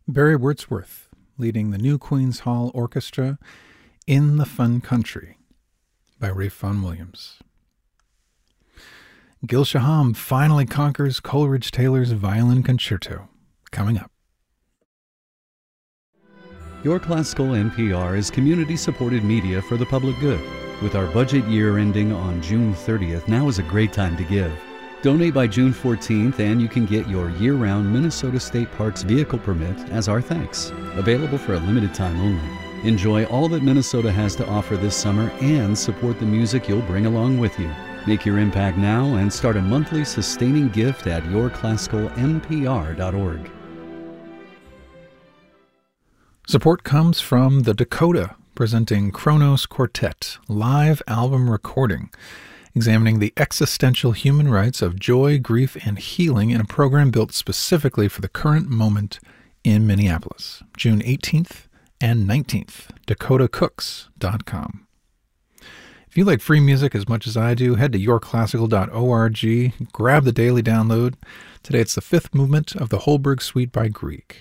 Barry Wordsworth leading the New Queen's Hall Orchestra in the Fun Country by Ralph Vaughan Williams. Gil Shaham finally conquers Coleridge Taylor's Violin Concerto. Coming up. Your Classical NPR is community-supported media for the public good. With our budget year ending on June 30th, now is a great time to give. Donate by June 14th and you can get your year-round Minnesota State Parks vehicle permit as our thanks. Available for a limited time only. Enjoy all that Minnesota has to offer this summer and support the music you'll bring along with you. Make your impact now and start a monthly sustaining gift at yourclassicalnpr.org. Support comes from The Dakota, presenting Kronos Quartet, live album recording, examining the existential human rights of joy, grief, and healing in a program built specifically for the current moment in Minneapolis, June 18th and 19th, dakotacooks.com. If you like free music as much as I do, head to yourclassical.org, grab the daily download. Today it's the fifth movement of the Holberg Suite by Grieg.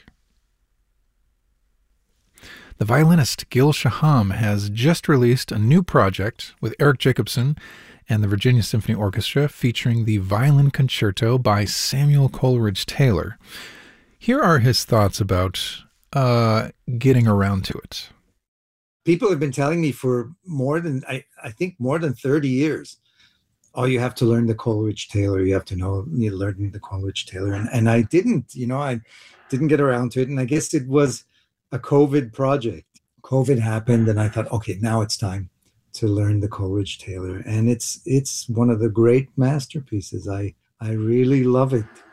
The violinist Gil Shaham has just released a new project with Eric Jacobson and the Virginia Symphony Orchestra featuring the Violin Concerto by Samuel Coleridge Taylor. Here are his thoughts about getting around to it. People have been telling me for more than, I think more than 30 years, oh, you have to learn the Coleridge Taylor. You have to learn the Coleridge Taylor. And I didn't get around to it. And I guess it was a COVID project. COVID happened and I thought, okay, now it's time to learn the Coleridge Taylor. And it's one of the great masterpieces. I really love it.